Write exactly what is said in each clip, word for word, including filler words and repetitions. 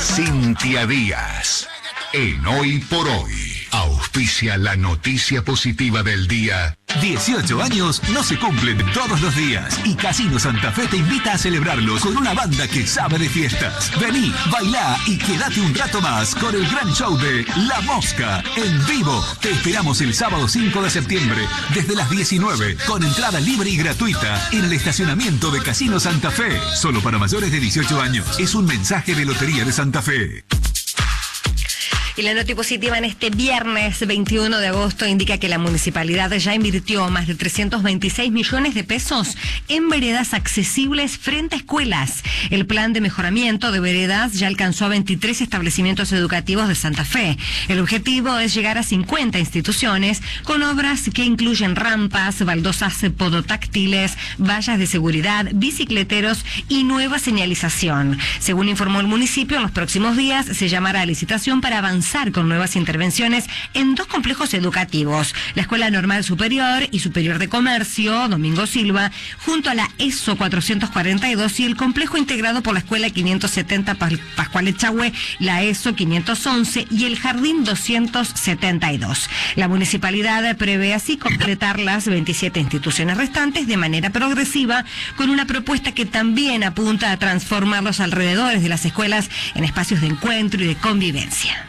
Cintia Díaz. En Hoy por Hoy, auspicia la noticia positiva del día. dieciocho años no se cumplen todos los días y Casino Santa Fe te invita a celebrarlos con una banda que sabe de fiestas. Vení, bailá y quédate un rato más con el gran show de La Mosca en vivo. Te esperamos el sábado cinco de septiembre desde las diecinueve con entrada libre y gratuita en el estacionamiento de Casino Santa Fe. Solo para mayores de dieciocho años. Es un mensaje de Lotería de Santa Fe. Y la noti positiva en este viernes veintiuno de agosto indica que la municipalidad ya invirtió más de trescientos veintiséis millones de pesos en veredas accesibles frente a escuelas. El plan de mejoramiento de veredas ya alcanzó a veintitrés establecimientos educativos de Santa Fe. El objetivo es llegar a cincuenta instituciones con obras que incluyen rampas, baldosas podotáctiles, vallas de seguridad, bicicleteros y nueva señalización. Según informó el municipio, en los próximos días se llamará a licitación para avanzar con nuevas intervenciones en dos complejos educativos, la Escuela Normal Superior y Superior de Comercio, Domingo Silva, junto a la ESO cuatrocientos cuarenta y dos y el complejo integrado por la Escuela quinientos setenta Pascual Echagüe, la ESO quinientos once y el Jardín doscientos setenta y dos. La municipalidad prevé así completar las veintisiete instituciones restantes de manera progresiva, con una propuesta que también apunta a transformar los alrededores de las escuelas en espacios de encuentro y de convivencia.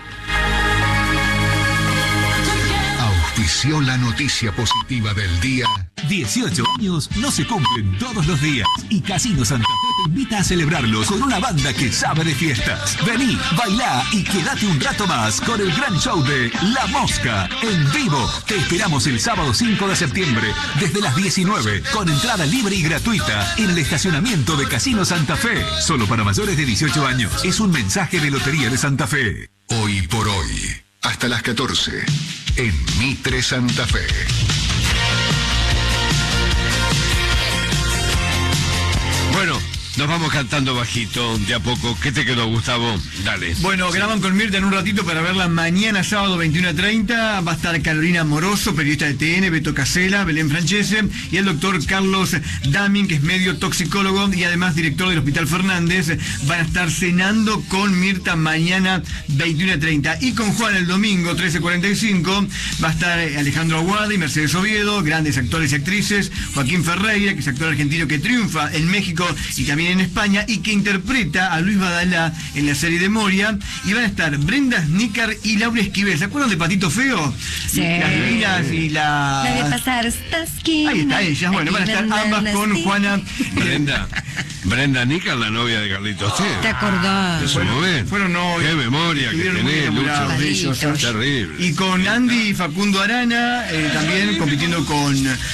Auspició la noticia positiva del día. dieciocho años no se cumplen todos los días y Casino Santa Fe te invita a celebrarlos con una banda que sabe de fiestas. Vení, bailá y quédate un rato más con el gran show de La Mosca en vivo. Te esperamos el sábado cinco de septiembre desde las diecinueve con entrada libre y gratuita en el estacionamiento de Casino Santa Fe. Solo para mayores de dieciocho años. Es un mensaje de Lotería de Santa Fe. Hoy por Hoy, hasta las catorce, en Mitre Santa Fe. Bueno, nos vamos cantando bajito, de a poco. ¿Qué te quedó, Gustavo? Dale. Bueno, graban con Mirta en un ratito para verla mañana sábado veintiuno a treinta. Va a estar Carolina Moroso, periodista de T N, Beto Casella, Belén Francese y el doctor Carlos Damin, que es medio toxicólogo y además director del Hospital Fernández. Van a estar cenando con Mirta mañana veintiuno a treinta. Y con Juan el domingo trece cuarenta y cinco va a estar Alejandro Aguada y Mercedes Oviedo, grandes actores y actrices. Joaquín Ferreira, que es actor argentino que triunfa en México y también en España y que interpreta a Luis Badalá en la serie de Moria. Y van a estar Brenda Snicker y Laura Esquivel. ¿Se acuerdan de Patito Feo? Sí. Las divinas y la... La de pasar esta esquina. Ahí está ellas. Bueno, van a estar ambas con Juana. Brenda. Brenda Nica, la novia de Carlitos T. ¿Te acordás? De su Fueron- momento. fueron novios. Qué memoria que Estuvieron muy tenés, enamorados Lucho. de ellos, ¿eh? Terrible. Y con Andy y Facundo Arana, eh, también compitiendo con,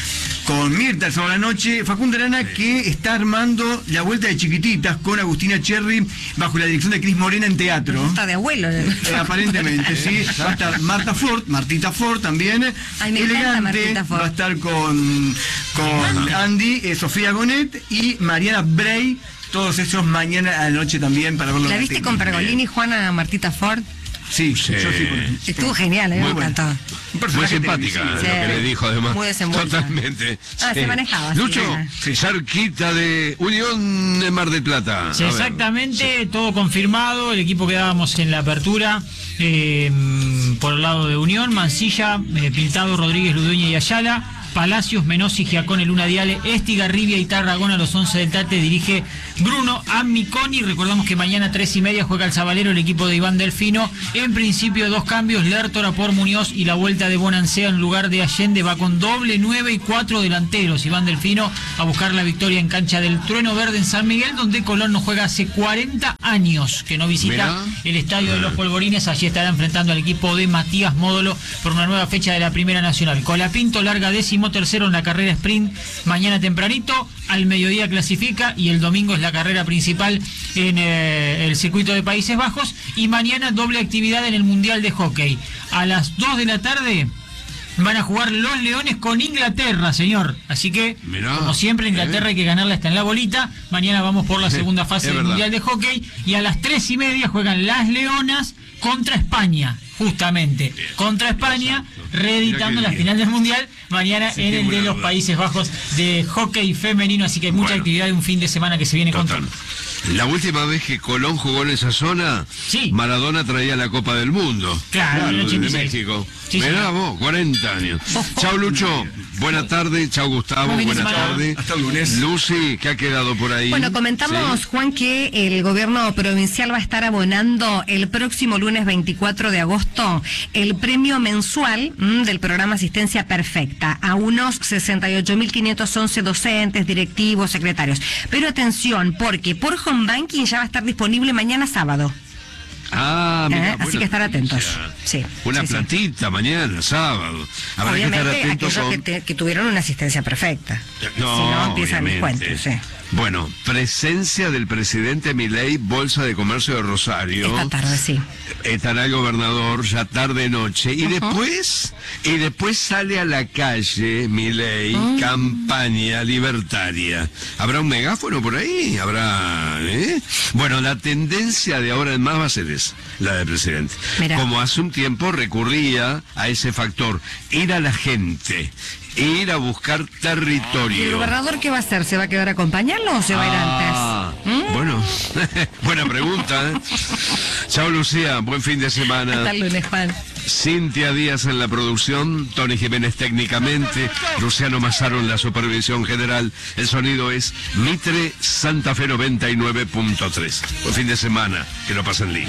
con Mirta el sábado a la noche. Facundo Arana, que está armando la vuelta de Chiquititas con Agustina Cherry bajo la dirección de Cris Morena en teatro. Está de abuelo. Eh, aparentemente, sí. Va a estar Marta Ford, Martita Ford también. Ay, me encanta Elegante. Martita Ford. Va a estar con, con Andy, eh, Sofía Gonet y Mariana Bray. Todos esos mañana a la noche también para verlo. ¿La en viste tele. con Pergolini, Juana Martita Ford? Sí, Sí. yo sí. con- Estuvo genial, ¿eh? Muy Me bueno. encantó. Un Muy personaje simpática televisivo. lo Sí. que le dijo, además. Muy desenvuelta. Totalmente. Ah, se manejaba, sí, Lucho, sí. cerquita de Unión de Mar del Plata. Sí, A ver. exactamente, todo confirmado. El equipo quedábamos en la apertura eh, por el lado de Unión, Mansilla, eh, Pintado, Rodríguez, Ludueña y Ayala. Palacios, Menossi, Giacone, Luna Diale, Estigarribia y Tarragona. A los once del Tate dirige Bruno Ammiconi. Recordamos que mañana tres y media juega el Zabalero, el equipo de Iván Delfino. En principio dos cambios, Lertora por Muñoz y la vuelta de Bonancea en lugar de Allende. Va con doble nueve y cuatro delanteros. Iván Delfino a buscar la victoria en cancha del Trueno Verde en San Miguel, donde Colón no juega hace cuarenta años que no visita Mirá. el estadio de los Polvorines. Allí estará enfrentando al equipo de Matías Módolo por una nueva fecha de la Primera Nacional. Colapinto larga décimo tercero en la carrera sprint mañana tempranito, al mediodía clasifica y el domingo es la carrera principal en eh, el circuito de Países Bajos y mañana doble actividad en el Mundial de Hockey. A las dos de la tarde van a jugar los Leones con Inglaterra, señor. Así que, Mirá, como siempre, Inglaterra eh. hay que ganarla, está en la bolita. Mañana vamos por la segunda fase Es del verdad. Mundial de Hockey y a las tres y media juegan las Leonas contra España. justamente contra España, reeditando la final del Mundial mañana en el de los Países Bajos de hockey femenino, así que hay mucha Bueno. actividad de un fin de semana que se viene con Total. todo. La última vez que Colón jugó en esa zona, Sí. Maradona traía la Copa del Mundo. Claro, en el de ochenta y seis. México. Sí, Mirá señor. vos, cuarenta años. Chau Lucho, buena tarde. Chau Gustavo, Buen fin de buena semana. tarde. Hasta el lunes. Lucy, ¿qué ha quedado por ahí? Bueno, comentamos, ¿Sí? Juan, que el gobierno provincial va a estar abonando el próximo lunes veinticuatro de agosto el premio mensual mm, del programa Asistencia Perfecta a unos sesenta y ocho mil quinientos once docentes, directivos, secretarios. Pero atención, porque por Home Banking ya va a estar disponible mañana sábado. Ah, mirá, ¿Eh? Así buena que estar atentos. noticia. Sí, Una sí, sí. plantita mañana, sábado. Habrá que estar Obviamente, atentos aquellos con... que, te- que tuvieron una asistencia perfecta. No, si no, empiezan los obviamente. cuentos. Sí. Bueno, presencia del presidente Milei, Bolsa de Comercio de Rosario. Esta tarde, sí. Estará el gobernador ya tarde noche y después y después sale a la calle Milei, Mm. campaña libertaria. ¿Habrá un megáfono por ahí? ¿Habrá? ¿eh? Bueno, la tendencia de ahora en más va a ser esa, la del presidente. Mirá. Como hace un tiempo recurría a ese factor, ir a la gente, ir a buscar ¿Y el territorio. gobernador qué va a hacer? ¿Se va a quedar a acompañarlo o se va a ir Ah, antes? ¿Mm? Bueno, buena pregunta. ¿eh? Chao Lucía, buen fin de semana. Hasta el lunes, Juan. Cintia Díaz en la producción, Tony Jiménez técnicamente, Luciano Massaro en la supervisión general. El sonido es Mitre Santa Fe noventa y nueve punto tres. Buen fin de semana, que lo pasen lindo.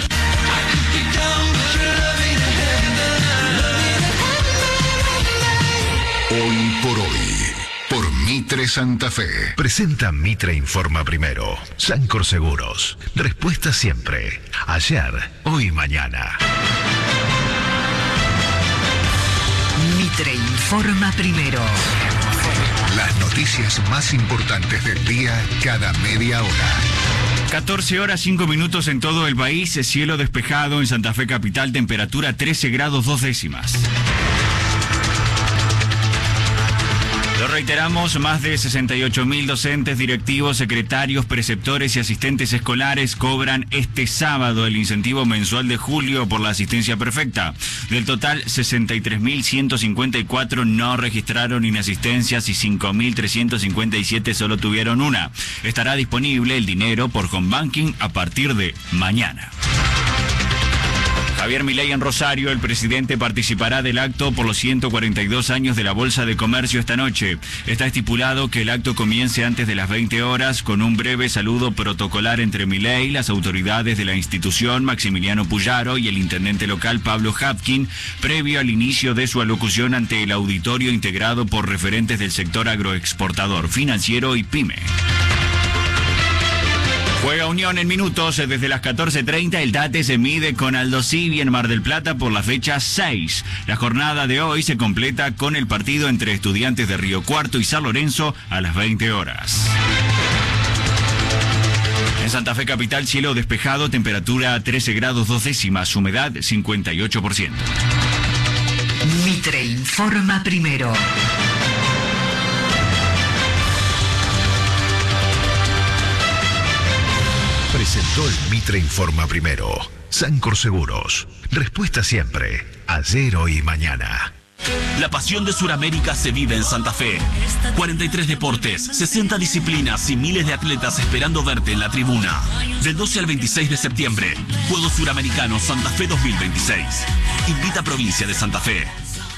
Hoy por hoy, por Mitre Santa Fe. Presenta Mitre Informa Primero. Sancor Seguros. Respuesta siempre. Ayer, hoy, mañana. Mitre informa primero. Las noticias más importantes del día cada media hora. catorce horas cinco minutos en todo el país, cielo despejado en Santa Fe capital, temperatura trece grados dos décimas. Lo reiteramos, más de sesenta y ocho mil docentes, directivos, secretarios, preceptores y asistentes escolares cobran este sábado el incentivo mensual de julio por la asistencia perfecta. Del total, sesenta y tres mil ciento cincuenta y cuatro no registraron inasistencias y cinco mil trescientos cincuenta y siete solo tuvieron una. Estará disponible el dinero por Home Banking a partir de mañana. Javier Milei en Rosario, el presidente participará del acto por los ciento cuarenta y dos años de la Bolsa de Comercio esta noche. Está estipulado que el acto comience antes de las veinte horas con un breve saludo protocolar entre Milei, las autoridades de la institución, Maximiliano Puyaro y el intendente local Pablo Hapkin, previo al inicio de su alocución ante el auditorio integrado por referentes del sector agroexportador, financiero y pyme. Juega Unión en minutos, desde las catorce treinta el Tate se mide con Aldo Civi en Mar del Plata por la fecha seis. La jornada de hoy se completa con el partido entre Estudiantes de Río Cuarto y San Lorenzo a las veinte horas. En Santa Fe capital, cielo despejado, temperatura trece grados dos décimas, humedad cincuenta y ocho por ciento. Mitre informa primero. Presentó el Mitre Informa Primero. Sancor Seguros. Respuesta siempre. Ayer, hoy y mañana. La pasión de Sudamérica se vive en Santa Fe. cuarenta y tres deportes, sesenta disciplinas y miles de atletas esperando verte en la tribuna. Del doce al veintiséis de septiembre, Juegos Suramericanos Santa Fe dos mil veintiséis. Invita a Provincia de Santa Fe.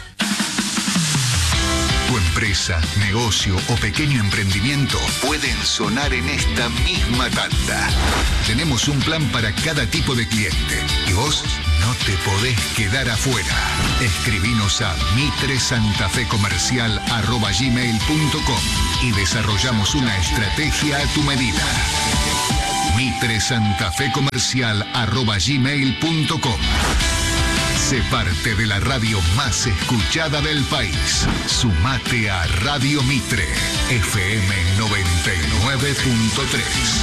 Tu empresa, negocio o pequeño emprendimiento pueden sonar en esta misma tanda. Tenemos un plan para cada tipo de cliente y vos no te podés quedar afuera. Escribinos a mitresantafecomercial arroba gmail punto com y desarrollamos una estrategia a tu medida. mitresantafecomercial arroba gmail punto com. Sé parte de la radio más escuchada del país. Sumate a Radio Mitre, F M noventa y nueve punto tres.